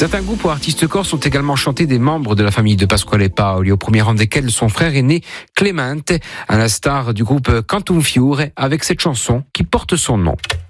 Certains groupes ou artistes corses ont également chanté des membres de la famille de Pasquale Paoli, au premier rang desquels son frère aîné Clemente, à l'instar du groupe Cantum Fiore, avec cette chanson qui porte son nom.